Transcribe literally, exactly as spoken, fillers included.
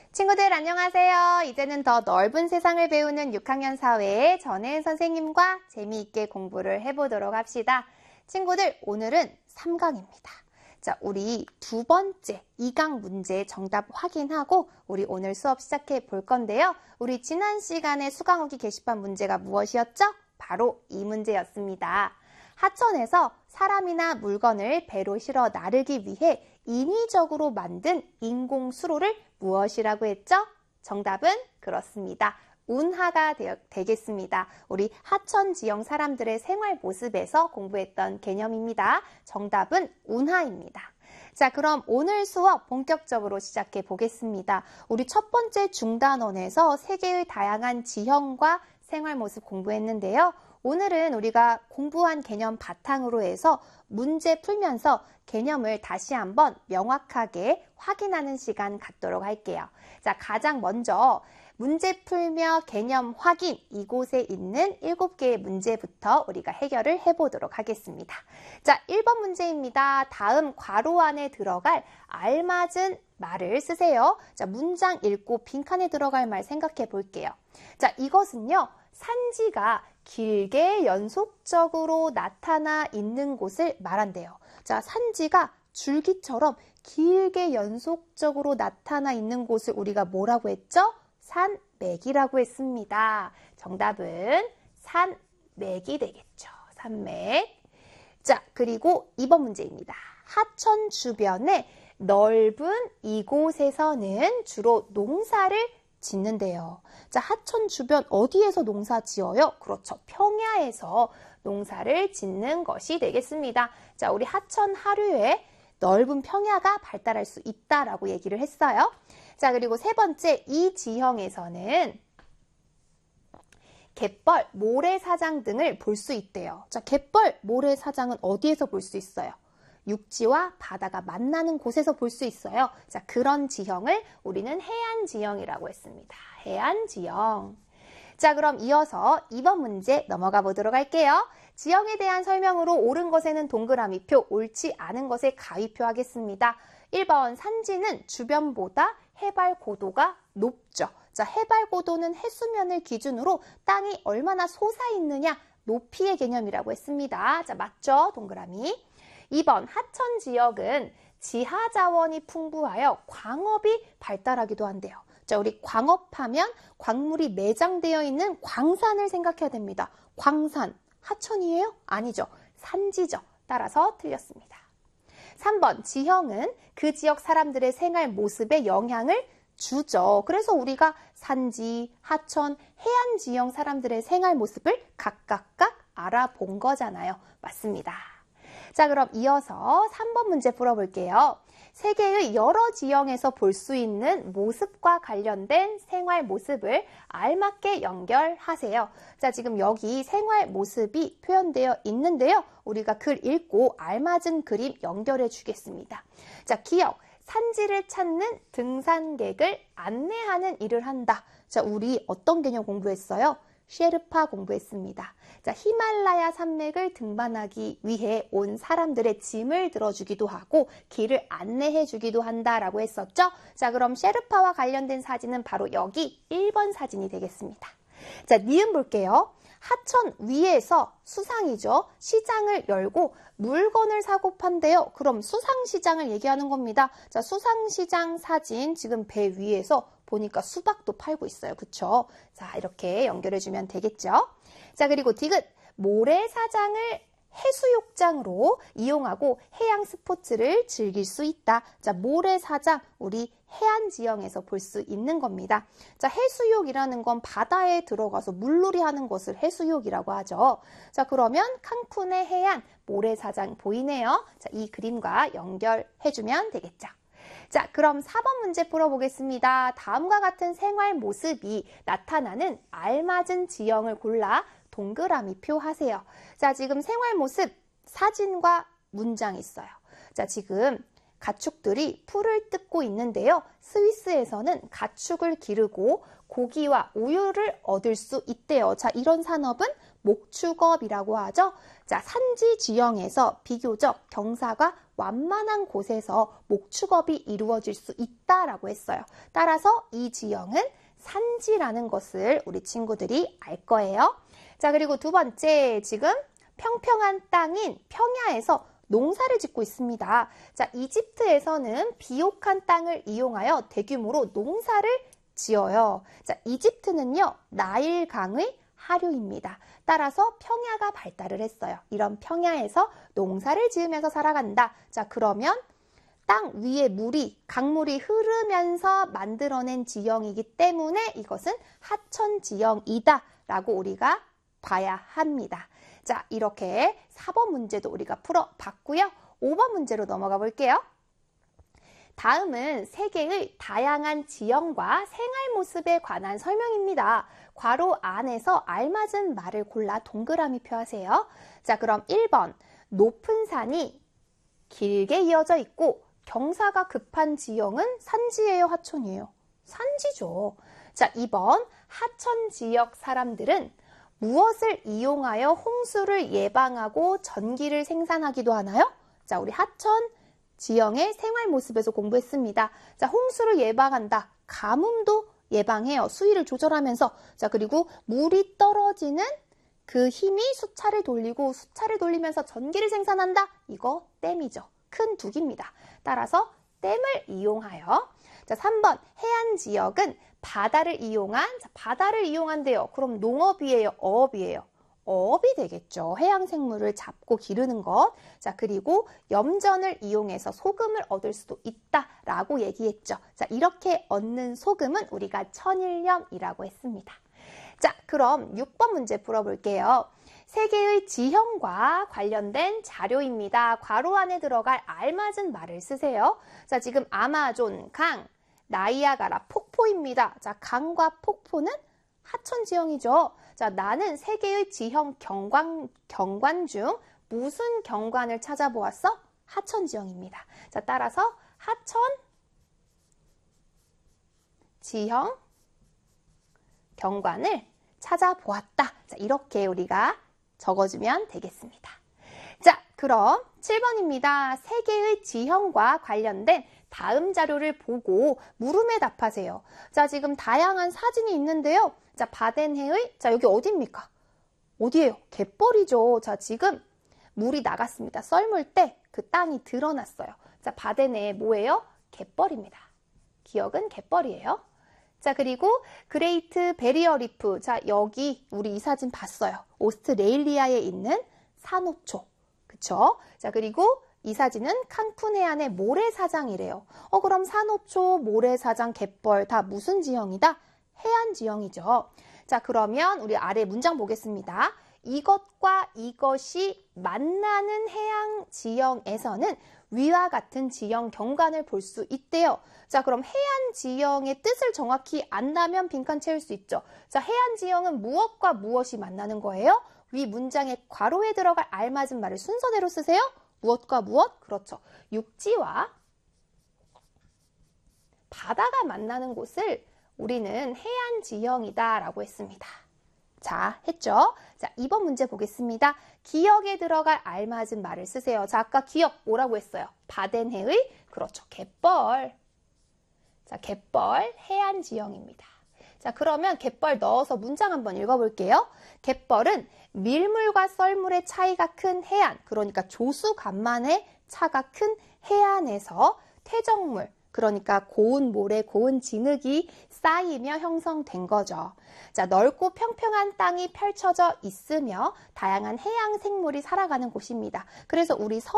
친구들 안녕하세요. 이제는 더 넓은 세상을 배우는 육 학년 사회의 전혜은 선생님과 재미있게 공부를 해보도록 합시다. 친구들, 오늘은 삼 강입니다. 자, 우리 두 번째 이 강 문제 정답 확인하고 우리 오늘 수업 시작해 볼 건데요. 우리 지난 시간에 수강후기 게시판 문제가 무엇이었죠? 바로 이 문제였습니다. 하천에서 사람이나 물건을 배로 실어 나르기 위해 인위적으로 만든 인공수로를 무엇이라고 했죠? 정답은 그렇습니다. 운하가 되, 되겠습니다. 우리 하천 지형 사람들의 생활 모습에서 공부했던 개념입니다. 정답은 운하입니다. 자, 그럼 오늘 수업 본격적으로 시작해 보겠습니다. 우리 첫 번째 중단원에서 세계의 다양한 지형과 생활 모습 공부했는데요. 오늘은 우리가 공부한 개념 바탕으로 해서 문제 풀면서 개념을 다시 한번 명확하게 확인하는 시간 갖도록 할게요. 자, 가장 먼저 문제 풀며 개념 확인, 이곳에 있는 일곱 개의 문제부터 우리가 해결을 해보도록 하겠습니다. 자, 일 번 문제입니다. 다음 괄호 안에 들어갈 알맞은 말을 쓰세요. 자, 문장 읽고 빈칸에 들어갈 말 생각해 볼게요. 자, 이것은요, 산지가 길게 연속적으로 나타나 있는 곳을 말한대요. 자, 산지가 줄기처럼 길게 연속적으로 나타나 있는 곳을 우리가 뭐라고 했죠? 산맥이라고 했습니다. 정답은 산맥이 되겠죠. 산맥. 자, 그리고 이 번 문제입니다. 하천 주변에 넓은 이곳에서는 주로 농사를 짓는데요. 자, 하천 주변 어디에서 농사 지어요? 그렇죠. 평야에서 농사를 짓는 것이 되겠습니다. 자, 우리 하천 하류에 넓은 평야가 발달할 수 있다라고 얘기를 했어요. 자, 그리고 세 번째, 이 지형에서는 갯벌, 모래사장 등을 볼 수 있대요. 자, 갯벌, 모래사장은 어디에서 볼 수 있어요? 육지와 바다가 만나는 곳에서 볼 수 있어요. 자, 그런 지형을 우리는 해안 지형이라고 했습니다. 해안 지형. 자, 그럼 이어서 이 번 문제 넘어가 보도록 할게요. 지형에 대한 설명으로 옳은 것에는 동그라미표, 옳지 않은 것에 가위표 하겠습니다. 일 번, 산지는 주변보다 해발 고도가 높죠. 자, 해발 고도는 해수면을 기준으로 땅이 얼마나 솟아있느냐, 높이의 개념이라고 했습니다. 자, 맞죠? 동그라미. 이 번, 하천 지역은 지하 자원이 풍부하여 광업이 발달하기도 한대요. 자, 우리 광업하면 광물이 매장되어 있는 광산을 생각해야 됩니다. 광산, 하천이에요? 아니죠. 산지죠. 따라서 틀렸습니다. 삼 번, 지형은 그 지역 사람들의 생활 모습에 영향을 주죠. 그래서 우리가 산지, 하천, 해안 지형 사람들의 생활 모습을 각각각 알아본 거잖아요. 맞습니다. 자, 그럼 이어서 삼 번 문제 풀어볼게요. 세계의 여러 지형에서 볼 수 있는 모습과 관련된 생활 모습을 알맞게 연결하세요. 자, 지금 여기 생활 모습이 표현되어 있는데요. 우리가 글 읽고 알맞은 그림 연결해 주겠습니다. 자, 기억, 산지를 찾는 등산객을 안내하는 일을 한다. 자, 우리 어떤 개념 공부했어요? 셰르파 공부했습니다. 자, 히말라야 산맥을 등반하기 위해 온 사람들의 짐을 들어주기도 하고 길을 안내해 주기도 한다라고 했었죠. 자, 그럼 셰르파와 관련된 사진은 바로 여기 일 번 사진이 되겠습니다. 자, 니은 볼게요. 하천 위에서 수상이죠. 시장을 열고 물건을 사고 판대요. 그럼 수상시장을 얘기하는 겁니다. 자, 수상시장 사진 지금 배 위에서 보니까 수박도 팔고 있어요. 그쵸? 자, 이렇게 연결해주면 되겠죠? 자, 그리고 디귿, 모래사장을 해수욕장으로 이용하고 해양 스포츠를 즐길 수 있다. 자, 모래사장, 우리 해안 지형에서 볼 수 있는 겁니다. 자, 해수욕이라는 건 바다에 들어가서 물놀이 하는 것을 해수욕이라고 하죠. 자, 그러면 칸쿤의 해안, 모래사장 보이네요. 자, 이 그림과 연결해주면 되겠죠. 자, 그럼 사 번 문제 풀어보겠습니다. 다음과 같은 생활 모습이 나타나는 알맞은 지형을 골라 동그라미표 하세요. 자, 지금 생활 모습 사진과 문장이 있어요. 자, 지금 가축들이 풀을 뜯고 있는데요. 스위스에서는 가축을 기르고 고기와 우유를 얻을 수 있대요. 자, 이런 산업은 목축업이라고 하죠. 자, 산지 지형에서 비교적 경사가 완만한 곳에서 목축업이 이루어질 수 있다라고 했어요. 따라서 이 지형은 산지라는 것을 우리 친구들이 알 거예요. 자, 그리고 두 번째, 지금 평평한 땅인 평야에서 농사를 짓고 있습니다. 자, 이집트에서는 비옥한 땅을 이용하여 대규모로 농사를 지어요. 자, 이집트는요, 나일강의 하류입니다. 따라서 평야가 발달을 했어요. 이런 평야에서 농사를 지으면서 살아간다. 자, 그러면 땅 위에 물이, 강물이 흐르면서 만들어낸 지형이기 때문에 이것은 하천 지형이다 라고 우리가 봐야 합니다. 자, 이렇게 사 번 문제도 우리가 풀어봤고요. 오 번 문제로 넘어가 볼게요. 다음은 세계의 다양한 지형과 생활 모습에 관한 설명입니다. 괄호 안에서 알맞은 말을 골라 동그라미 표하세요. 자, 그럼 일 번, 높은 산이 길게 이어져 있고 경사가 급한 지형은 산지예요, 하천이에요? 산지죠. 자, 이 번, 하천 지역 사람들은 무엇을 이용하여 홍수를 예방하고 전기를 생산하기도 하나요? 자, 우리 하천 지형의 생활 모습에서 공부했습니다. 자, 홍수를 예방한다. 가뭄도 예방해요. 수위를 조절하면서. 자, 그리고 물이 떨어지는 그 힘이 수차를 돌리고 수차를 돌리면서 전기를 생산한다. 이거 댐이죠. 큰 둑입니다. 따라서 댐을 이용하여. 자, 삼 번, 해안 지역은 바다를 이용한, 자, 바다를 이용한대요. 그럼 농업이에요, 어업이에요? 어업이 되겠죠. 해양 생물을 잡고 기르는 것. 자, 그리고 염전을 이용해서 소금을 얻을 수도 있다라고 얘기했죠. 자, 이렇게 얻는 소금은 우리가 천일염이라고 했습니다. 자, 그럼 육 번 문제 풀어볼게요. 세계의 지형과 관련된 자료입니다. 괄호 안에 들어갈 알맞은 말을 쓰세요. 자, 지금 아마존 강, 나이아가라 폭포입니다. 자, 강과 폭포는 하천 지형이죠. 자, 나는 세계의 지형 경관, 경관 중 무슨 경관을 찾아보았어? 하천 지형입니다. 자, 따라서 하천 지형 경관을 찾아보았다. 자, 이렇게 우리가 적어주면 되겠습니다. 자, 그럼 칠 번입니다. 세계의 지형과 관련된 다음 자료를 보고 물음에 답하세요. 자, 지금 다양한 사진이 있는데요. 자, 바덴해의, 자, 여기 어디입니까? 어디예요? 갯벌이죠. 자, 지금 물이 나갔습니다. 썰물 때 그 땅이 드러났어요. 자, 바덴해 뭐예요? 갯벌입니다. 기억은 갯벌이에요. 자, 그리고 그레이트 베리어 리프. 자, 여기 우리 이 사진 봤어요. 오스트레일리아에 있는 산호초. 그쵸? 자, 그리고 이 사진은 칸쿤 해안의 모래사장이래요. 어, 그럼 산호초, 모래사장, 갯벌 다 무슨 지형이다? 해안 지형이죠. 자, 그러면 우리 아래 문장 보겠습니다. 이것과 이것이 만나는 해양 지형에서는 위와 같은 지형 경관을 볼 수 있대요. 자, 그럼 해안 지형의 뜻을 정확히 안다면 빈칸 채울 수 있죠. 자, 해안 지형은 무엇과 무엇이 만나는 거예요? 위 문장의 괄호에 들어갈 알맞은 말을 순서대로 쓰세요. 무엇과 무엇? 그렇죠. 육지와 바다가 만나는 곳을 우리는 해안 지형이다 라고 했습니다. 자, 했죠? 자, 이 번 문제 보겠습니다. 기억에 들어갈 알맞은 말을 쓰세요. 자, 아까 기억 뭐라고 했어요? 바덴해의, 그렇죠, 갯벌. 자, 갯벌 해안 지형입니다. 자, 그러면 갯벌 넣어서 문장 한번 읽어볼게요. 갯벌은 밀물과 썰물의 차이가 큰 해안, 그러니까 조수간만의 차가 큰 해안에서 퇴적물, 그러니까 고운 모래, 고운 진흙이 쌓이며 형성된 거죠. 자, 넓고 평평한 땅이 펼쳐져 있으며 다양한 해양 생물이 살아가는 곳입니다. 그래서 우리 서